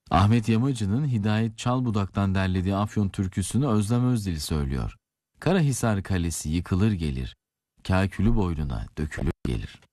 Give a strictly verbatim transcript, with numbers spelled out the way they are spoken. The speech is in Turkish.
Ahmet Yamacı'nın Hidayet Çalbudak'tan derlediği Afyon türküsünü Özlem Özdil söylüyor. Karahisar Kalesi yıkılır gelir, kâkülü boynuna dökülür gelir.